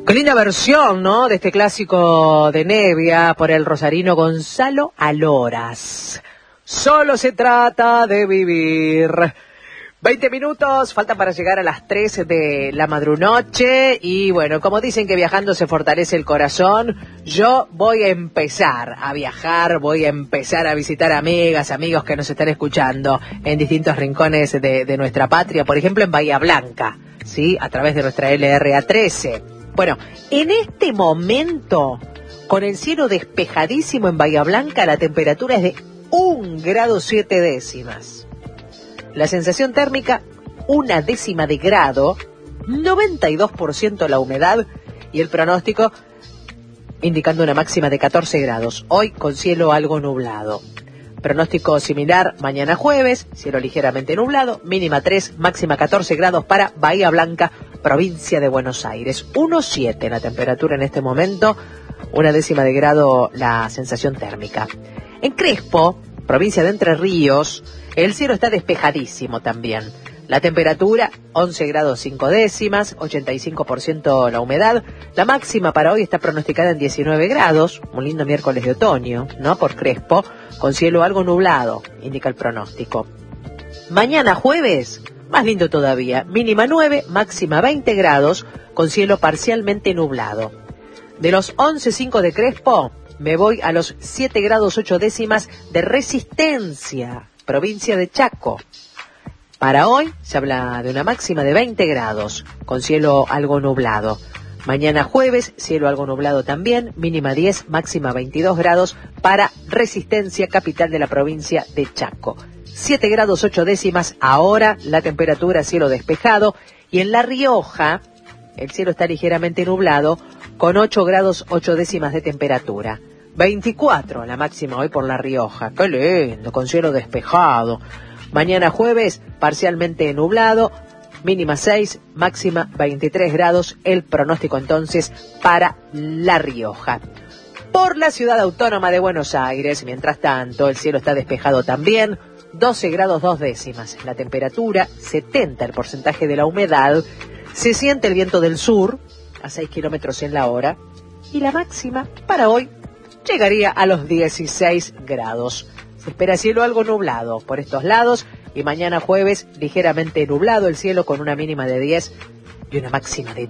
Qué linda versión, ¿no?, de este clásico de Nevia por el rosarino Gonzalo Aloras. Solo se trata de vivir. 20 minutos, faltan para llegar a las 3 de la madrunoche. Y bueno, como dicen que viajando se fortalece el corazón, yo voy a empezar a viajar, voy a empezar a visitar amigas, amigos que nos están escuchando en distintos rincones de nuestra patria. Por ejemplo, en Bahía Blanca, ¿sí?, a través de nuestra LRA 13. Bueno, en este momento, con el cielo despejadísimo en Bahía Blanca, la temperatura es de 1 grado 7 décimas. La sensación térmica, 1 décima de grado, 92% la humedad y el pronóstico indicando una máxima de 14 grados. Hoy con cielo algo nublado. Pronóstico similar mañana jueves, cielo ligeramente nublado, mínima 3, máxima 14 grados para Bahía Blanca, provincia de Buenos Aires. 1,7 la temperatura en este momento, 1 décima de grado la sensación térmica. En Crespo, provincia de Entre Ríos, el cielo está despejadísimo también. La temperatura, 11 grados 5 décimas, 85% la humedad. La máxima para hoy está pronosticada en 19 grados, un lindo miércoles de otoño, ¿no?, por Crespo, con cielo algo nublado, indica el pronóstico. Mañana jueves, más lindo todavía, mínima 9, máxima 20 grados, con cielo parcialmente nublado. De los 11,5 de Crespo, me voy a los 7 grados 8 décimas de Resistencia, provincia de Chaco. Para hoy se habla de una máxima de 20 grados, con cielo algo nublado. Mañana jueves, cielo algo nublado también, mínima 10, máxima 22 grados para Resistencia, capital de la provincia de Chaco. 7 grados 8 décimas ahora, la temperatura, cielo despejado. Y en La Rioja, el cielo está ligeramente nublado, con 8 grados 8 décimas de temperatura. 24 la máxima hoy por La Rioja. ¡Qué lindo! Con cielo despejado. Mañana jueves, parcialmente nublado, mínima 6, máxima 23 grados, el pronóstico entonces para La Rioja. Por la ciudad autónoma de Buenos Aires, mientras tanto, el cielo está despejado también, 12 grados 2 décimas, la temperatura, 70 el porcentaje de la humedad, se siente el viento del sur, a 6 kilómetros en la hora, y la máxima para hoy llegaría a los 16 grados. Se espera cielo algo nublado por estos lados y mañana jueves ligeramente nublado el cielo con una mínima de 10 y una máxima de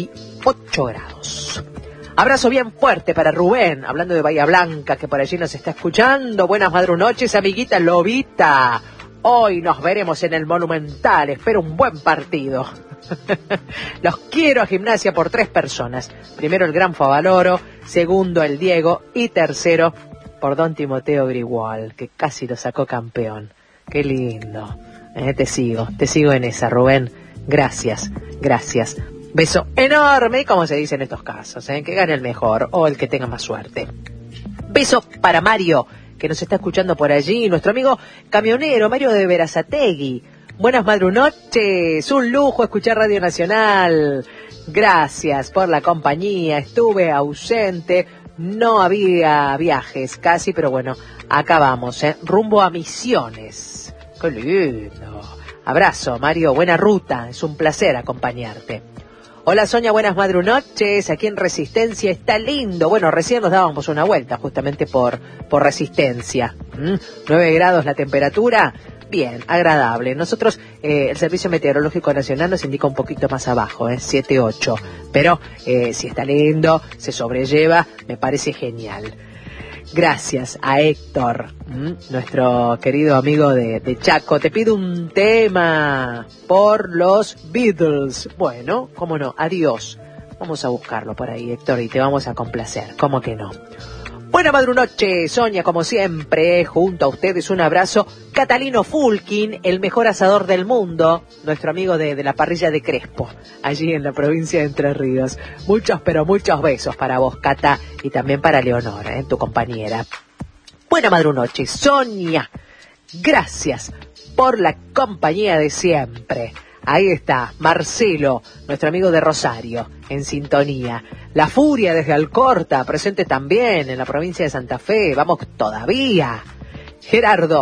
18 grados. Abrazo bien fuerte para Rubén, hablando de Bahía Blanca, que por allí nos está escuchando. Buenas madrunoches, amiguita Lobita. Hoy nos veremos en el Monumental, espero un buen partido. Los quiero a Gimnasia por 3 personas. Primero el Gran Favaloro, segundo el Diego y tercero por Don Timoteo Grigual, que casi lo sacó campeón. Qué lindo. Te sigo en esa, Rubén. Gracias. Beso enorme, como se dice en estos casos, que gane el mejor o el que tenga más suerte. Beso para Mario, que nos está escuchando por allí, nuestro amigo camionero, Mario de Berazategui. Buenas madrunoches, un lujo escuchar Radio Nacional. Gracias por la compañía, estuve ausente. No había viajes casi, pero bueno, acá vamos, rumbo a Misiones. ¡Qué lindo! Abrazo, Mario, buena ruta, es un placer acompañarte. Hola, Sonia, buenas madrunoches, aquí en Resistencia está lindo. Bueno, recién nos dábamos una vuelta justamente por Resistencia. 9 grados la temperatura. Bien, agradable. Nosotros, el Servicio Meteorológico Nacional nos indica un poquito más abajo, 7, 8. Pero si está lindo, se sobrelleva, me parece genial. Gracias a Héctor, nuestro querido amigo de Chaco. Te pido un tema por los Beatles. Bueno, cómo no, adiós. Vamos a buscarlo por ahí, Héctor, y te vamos a complacer. ¿Cómo que no? Buena madrunoche, Sonia, como siempre, junto a ustedes un abrazo. Catalino Fulkin, el mejor asador del mundo, nuestro amigo de la parrilla de Crespo, allí en la provincia de Entre Ríos. Muchos, pero muchos besos para vos, Cata, y también para Leonora, tu compañera. Buena madrunoche, Sonia. Gracias por la compañía de siempre. Ahí está, Marcelo, nuestro amigo de Rosario, en sintonía. La Furia desde Alcorta, presente también en la provincia de Santa Fe. Vamos todavía. Gerardo,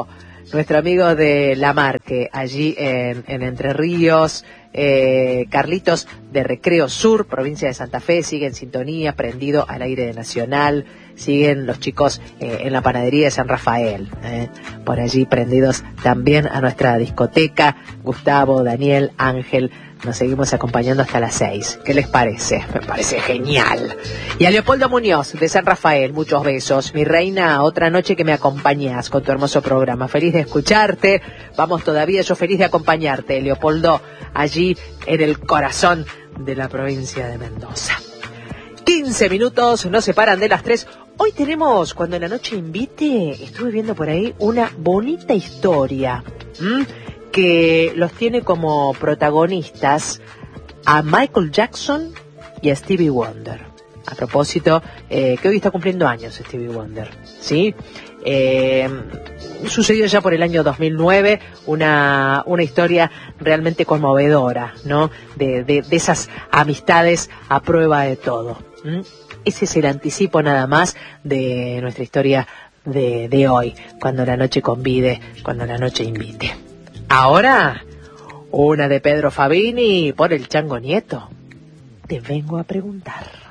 nuestro amigo de Lamarque, allí en Entre Ríos. Carlitos de Recreo Sur, provincia de Santa Fe, sigue en sintonía, prendido al aire de Nacional. Siguen los chicos en la panadería de San Rafael, por allí prendidos también a nuestra discoteca. Gustavo, Daniel, Ángel, nos seguimos acompañando hasta las 6. ¿Qué les parece? Me parece genial. Y a Leopoldo Muñoz de San Rafael, muchos besos. Mi reina, otra noche que me acompañas con tu hermoso programa. Feliz de escucharte. Vamos todavía, yo feliz de acompañarte, Leopoldo, allí en el corazón de la provincia de Mendoza. 15 minutos nos separan de las 3. Hoy tenemos, cuando la noche invite, estuve viendo por ahí una bonita historia que los tiene como protagonistas a Michael Jackson y a Stevie Wonder. A propósito, que hoy está cumpliendo años Stevie Wonder, ¿sí? Sucedió ya por el año 2009 una historia realmente conmovedora, ¿no? De esas amistades a prueba de todo. Ese es el anticipo nada más de nuestra historia de hoy, cuando la noche convide, cuando la noche invite. Ahora, una de Pedro Fabini por el Chango Nieto. Te vengo a preguntar.